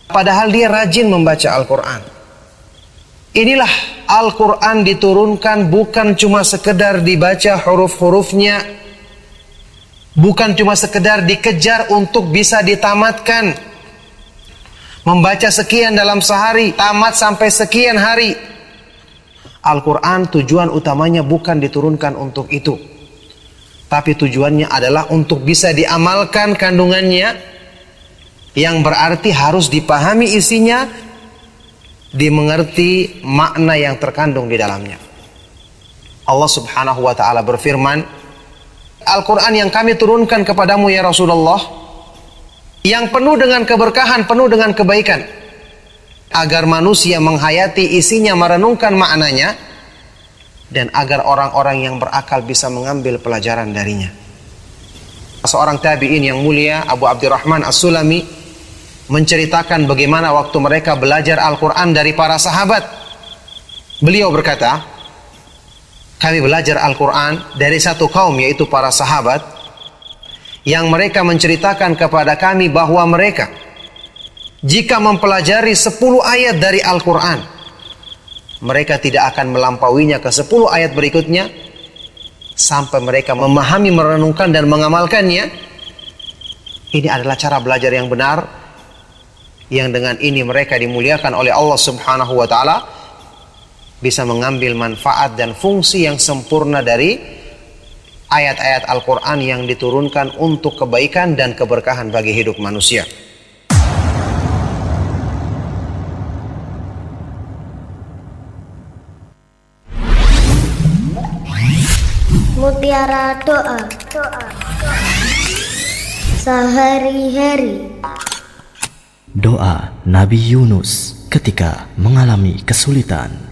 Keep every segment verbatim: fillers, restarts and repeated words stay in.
padahal dia rajin membaca Al-Quran. Inilah Al-Quran diturunkan bukan cuma sekedar dibaca huruf-hurufnya, bukan cuma sekedar dikejar untuk bisa ditamatkan. Membaca sekian dalam sehari, tamat sampai sekian hari. Al-Quran tujuan utamanya bukan diturunkan untuk itu, tapi tujuannya adalah untuk bisa diamalkan kandungannya, yang berarti harus dipahami isinya, dimengerti makna yang terkandung di dalamnya. Allah Subhanahu wa ta'ala berfirman, Al-Quran yang kami turunkan kepadamu ya Rasulullah, yang penuh dengan keberkahan, penuh dengan kebaikan, agar manusia menghayati isinya, merenungkan maknanya, dan agar orang-orang yang berakal bisa mengambil pelajaran darinya. Seorang tabi'in yang mulia, Abu Abdurrahman As-Sulami, menceritakan bagaimana waktu mereka belajar Al-Quran dari para sahabat. Beliau berkata, kami belajar Al-Quran dari satu kaum, yaitu para sahabat, yang mereka menceritakan kepada kami bahwa mereka jika mempelajari sepuluh ayat dari Al-Quran, mereka tidak akan melampauinya ke sepuluh ayat berikutnya sampai mereka memahami, merenungkan dan mengamalkannya. Ini adalah cara belajar yang benar, yang dengan ini mereka dimuliakan oleh Allah Subhanahu wa ta'ala, bisa mengambil manfaat dan fungsi yang sempurna dari ayat-ayat Al-Quran yang diturunkan untuk kebaikan dan keberkahan bagi hidup manusia. Mutiara doa, doa. Sehari-hari. Doa Nabi Yunus ketika mengalami kesulitan.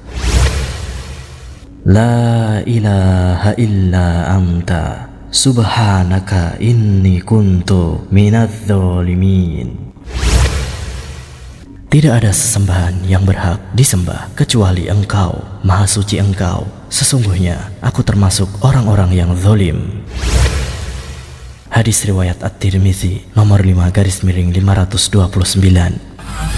La ilaha illa anta subhanaka inni kuntu minadz zalimin. Tidak ada sesembahan yang berhak disembah kecuali Engkau, Maha Suci Engkau. Sesungguhnya aku termasuk orang-orang yang zalim. Hadis riwayat At-Tirmizi nomor lima garis miring lima ratus dua puluh sembilan.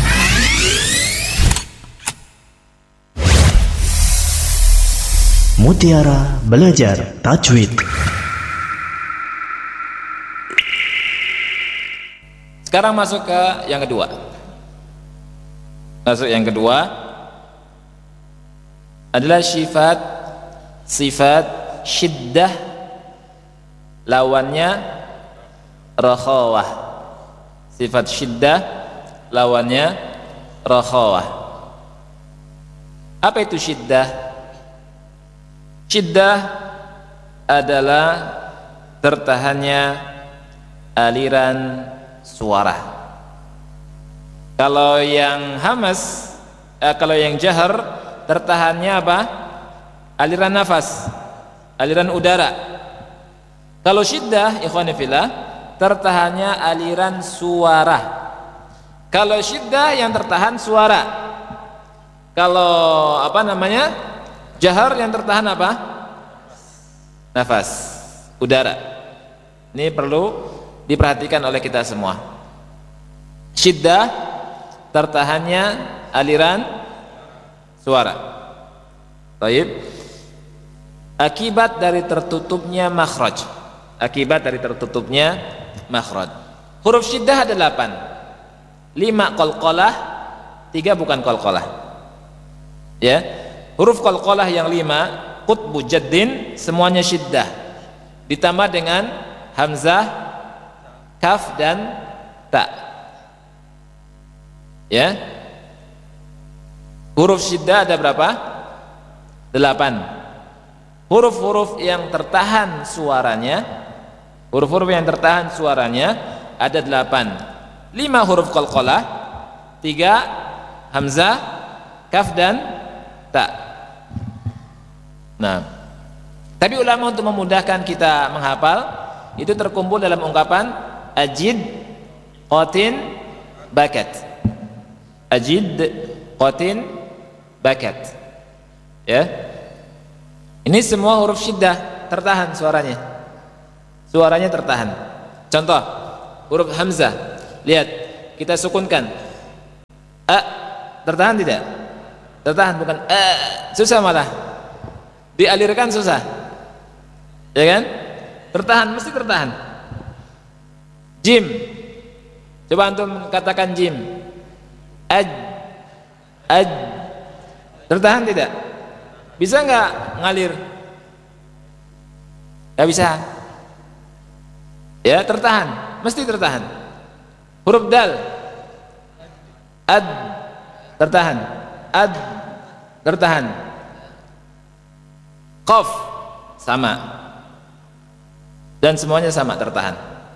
Mutiara belajar tajwid. Sekarang masuk ke yang kedua. Masuk yang kedua adalah sifat sifat syiddah, lawannya rakhawah. Sifat syiddah lawannya rakhawah. Apa itu syiddah? Syiddah adalah tertahannya aliran suara. Kalau yang hamas, eh, kalau yang jahar, tertahannya apa? Aliran nafas, aliran udara. Kalau syiddah, ikhwani fillah, tertahannya aliran suara. Kalau syiddah yang tertahan suara. Kalau apa namanya? Jahar yang tertahan apa? Nafas, udara. Ini perlu diperhatikan oleh kita semua. Syiddah tertahannya aliran suara. Baik. Akibat dari tertutupnya makhraj. Akibat dari tertutupnya makhraj. Huruf syiddah ada delapan. Lima qalqalah, tiga bukan qalqalah. Ya. Huruf qalqalah yang lima, qutbu jaddin, semuanya syiddah. Ditambah dengan hamzah, kaf dan ta. Ya. Huruf syiddah ada berapa? Delapan. Huruf-huruf yang tertahan suaranya, huruf-huruf yang tertahan suaranya ada delapan. Lima huruf qalqalah, tiga hamzah, kaf dan ta. Nah, tapi ulama untuk memudahkan kita menghafal itu terkumpul dalam ungkapan ajid, qatin, bakat. Ajid, qatin, bakat. Ya. Ini semua huruf syiddah tertahan suaranya. Suaranya tertahan. Contoh, huruf hamzah. Lihat, kita sukunkan. A, tertahan tidak? Tertahan, bukan A, susah malah. Dialirkan susah. Ya kan? Tertahan, mesti tertahan. Jim. Coba antum katakan jim. Aj. Aj. Tertahan tidak? Bisa enggak ngalir? Enggak bisa. Ya, tertahan, mesti tertahan. Huruf dal. Ad. Tertahan. Ad. Tertahan. Qaf sama. Dan semuanya sama tertahan.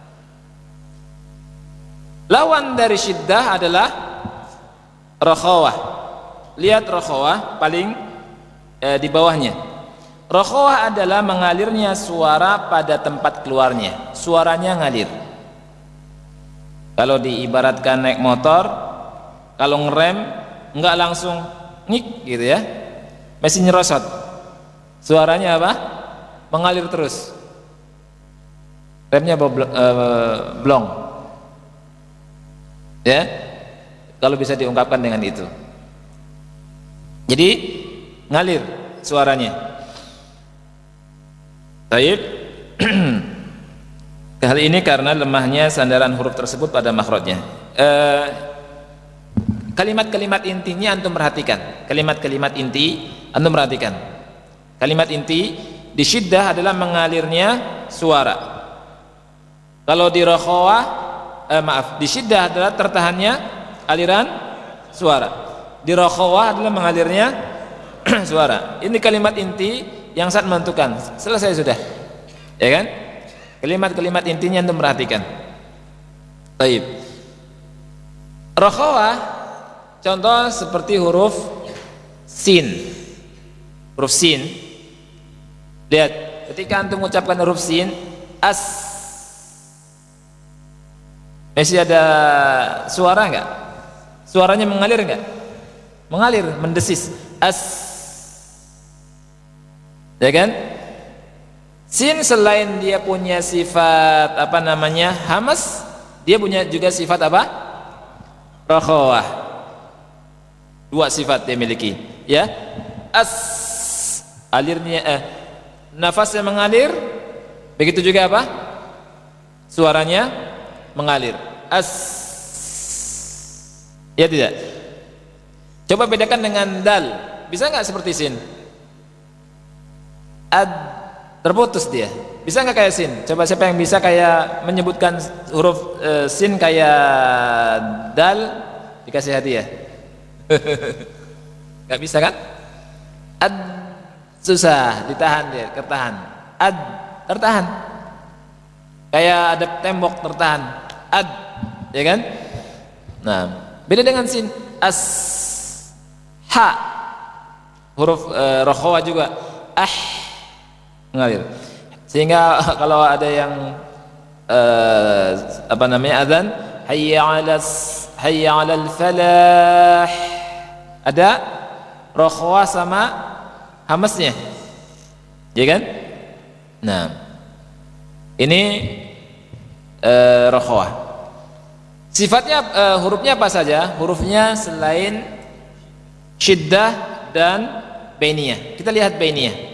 Lawan dari syiddah adalah rakhawah. Lihat rakhawah paling eh, di bawahnya. Rakhawah adalah mengalirnya suara pada tempat keluarnya. Suaranya ngalir. Kalau diibaratkan naik motor, kalau ngerem enggak langsung ngik gitu ya, masih nyerosot. Suaranya apa? Mengalir terus. Remnya blong. Ya, kalau bisa diungkapkan dengan itu. Jadi ngalir suaranya. Baik. Hal ini karena lemahnya sandaran huruf tersebut pada makhrajnya. Eh, kalimat-kalimat intinya antum perhatikan. Kalimat-kalimat inti antum perhatikan. Kalimat inti di syiddah adalah mengalirnya suara. Kalau di rakhawah, eh, maaf, di syiddah adalah tertahannya aliran suara. Di rakhawah adalah mengalirnya suara. Ini kalimat inti yang sangat menentukan. Selesai sudah, ya kan? Kalimat-kalimat intinya antum perhatikan. Baik. Rakhawah contoh seperti huruf sin. Huruf sin. Lihat, ketika antum mengucapkan huruf sin, as. Masih ada suara enggak? Suaranya mengalir enggak? Mengalir, mendesis. As. Ya kan? Sin selain dia punya sifat apa namanya? Hamas, dia punya juga sifat apa? Rakhawah. Dua sifat dia miliki, ya. As, alirnya eh, nafasnya mengalir, begitu juga apa? Suaranya mengalir. As. Ya tidak? Coba bedakan dengan dal. Bisa enggak seperti sin? Ad, terputus dia. Bisa enggak kayak sin? Coba siapa yang bisa kayak menyebutkan huruf e, sin kayak dal, dikasih hadiah. Enggak bisa kan? Ad, susah, ditahan dia, tertahan. Ad, tertahan. Kayak ada tembok tertahan. Ad, ya kan? Nah, beda dengan sin. As, ha, huruf e, rakhawah juga. Ah, mengalir. Sehingga kalau ada yang uh, apa namanya azan, hayya 'alas hayya 'alal falah, ada rakhawah sama hamasnya, ya kan? Nah, ini uh, rakhawah. Sifatnya uh, hurufnya apa saja? Hurufnya selain syiddah dan bainiyah. Kita lihat bainiyah.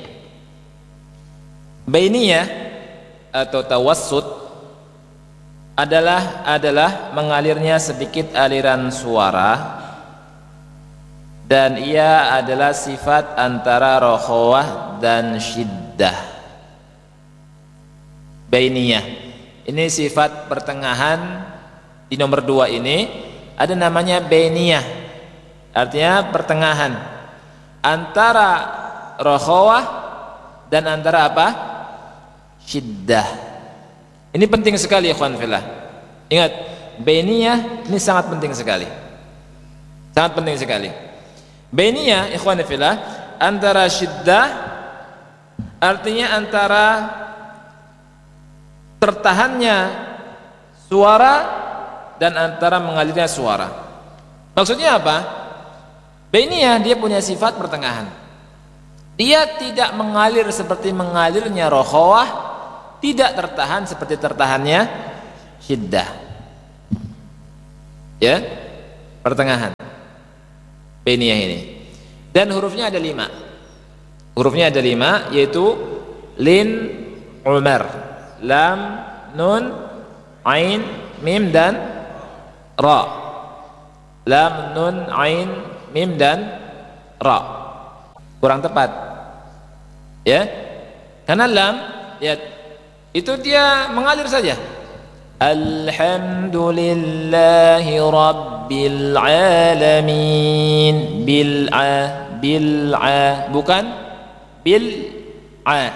Bainiyah atau tawassut adalah adalah mengalirnya sedikit aliran suara, dan ia adalah sifat antara rakhawah dan syiddah. Bainiyah ini sifat pertengahan. Di nomor dua ini ada namanya bainiyah, artinya pertengahan antara rakhawah dan antara apa? Syiddah. Ini penting sekali, ikhwan fillah. Ingat, bainiyah ini sangat penting sekali. Sangat penting sekali. Bainiyah, ikhwan fillah, antara syiddah artinya antara tertahannya suara dan antara mengalirnya suara. Maksudnya apa? Bainiyah dia punya sifat pertengahan. Dia tidak mengalir seperti mengalirnya rakhawah, tidak tertahan seperti tertahannya syiddah. Ya, pertengahan. Bainiyah ini. Dan hurufnya ada lima. Hurufnya ada lima, yaitu lin, umar, lam, nun, ain, mim dan ra. Lam, nun, ain, mim dan ra. Kurang tepat, ya, karena lam, ya, itu dia mengalir saja. Alhamdulillahi rabbil alamin, bil a, bil a, bukan bil a.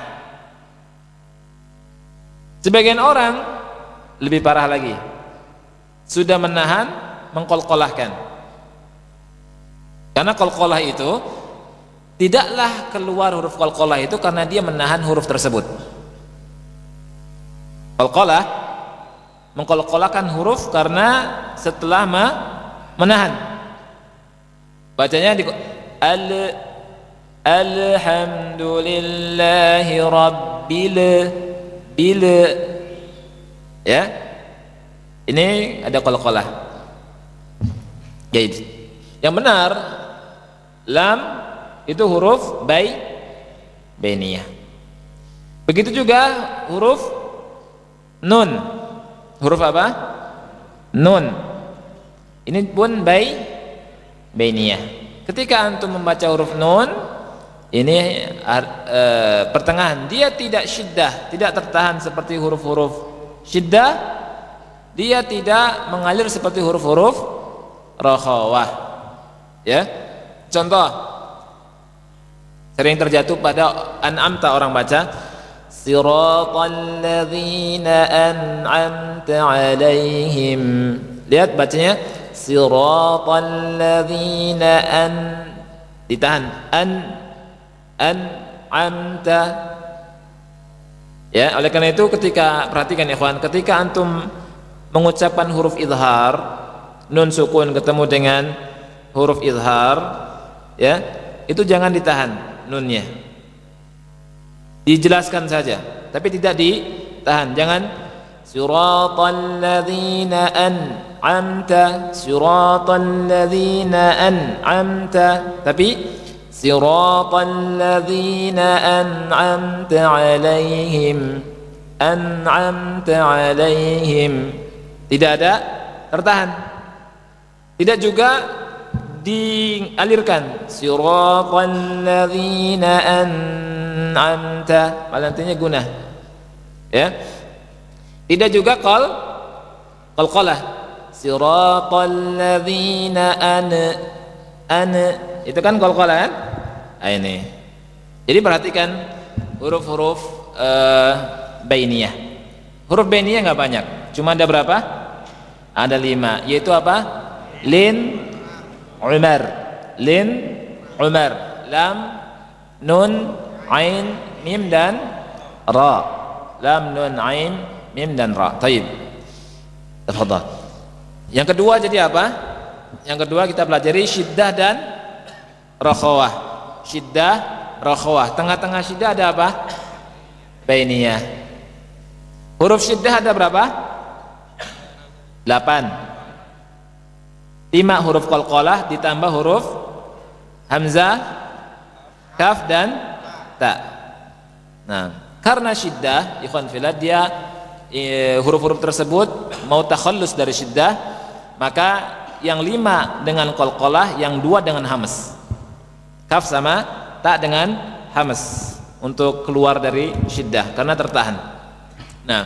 Sebagian orang lebih parah lagi, sudah menahan, mengkolkolahkan. Karena kolkolah itu tidaklah keluar huruf qalqalah itu karena dia menahan huruf tersebut. Qalqalah mengkolkolahkan huruf karena setelah menahan. Bacanya di al alhamdulillahi rabbil bil, ya. Ini ada qalqalah. Jadi yang benar lam itu huruf bay bainiyah. Begitu juga huruf nun. Huruf apa? Nun. Ini pun bay bainiyah. Ketika antum membaca huruf nun, ini e, pertengahan, dia tidak syiddah, tidak tertahan seperti huruf-huruf syiddah, dia tidak mengalir seperti huruf-huruf rakhawah. Ya. Contoh sering terjatuh pada an'amta, orang baca siratal ladzina an'amta alaihim. Lihat bacanya siratal ladzina an, ditahan, an an'amta. Ya, oleh karena itu ketika, perhatikan ikhwan, ketika antum mengucapkan huruf izhar, nun sukun ketemu dengan huruf izhar, ya, itu jangan ditahan nunnya, dijelaskan saja, tapi tidak ditahan. Jangan siratal ladzina an'amta, siratal ladzina an'amta, tapi siratal ladzina an'amta alaihim, an'amta alaihim, tidak ada tertahan. Tidak juga dialirkan siratal ladzina an'amta, malantinya gunah, ya. Tidak juga qal qalqalah siratal ladzina an an, itu kan qalqalah kan? Ah, ini. Jadi perhatikan huruf-huruf uh, bainiyah. Huruf bainiyah enggak banyak, cuma ada berapa? Ada lima, yaitu apa? Lin, umar, lin, umar, lam, nun, ain, mim dan ra. Lam, nun, ain, mim dan ra. Taib. Tafadhal. Yang kedua jadi apa? Yang kedua kita pelajari syiddah dan rakhawah. Syiddah, rakhawah. Tengah-tengah syiddah ada apa? Bainiyah. Huruf syiddah ada berapa? Delapan. Lima huruf qalqalah ditambah huruf hamzah, kaf dan ta. Nah, karena syiddah, ikhwan fillah, dia e, huruf-huruf tersebut mau takhallus dari syiddah, maka yang lima dengan qalqalah, yang dua dengan hamas. Kaf sama ta dengan hamas untuk keluar dari syiddah karena tertahan. Nah,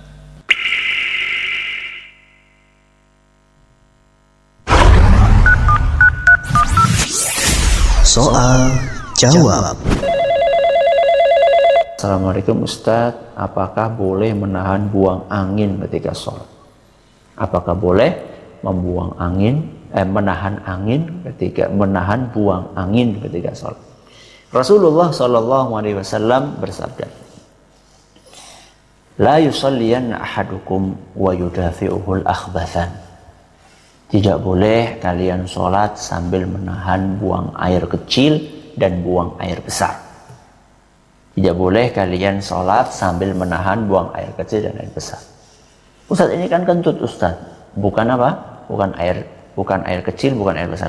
soal jawab. Assalamualaikum Ustadz, apakah boleh menahan buang angin ketika sholat? Apakah boleh membuang angin, eh, menahan angin ketika menahan buang angin ketika sholat? Rasulullah Shallallahu Alaihi Wasallam bersabda, La yusalliyanna ahadukum wa yudafi'uhul akhbathan. Tidak boleh kalian sholat sambil menahan buang air kecil dan buang air besar. Tidak boleh kalian sholat sambil menahan buang air kecil dan air besar. Ustaz, ini kan kentut Ustaz, bukan apa? Bukan air, bukan air kecil, bukan air besar.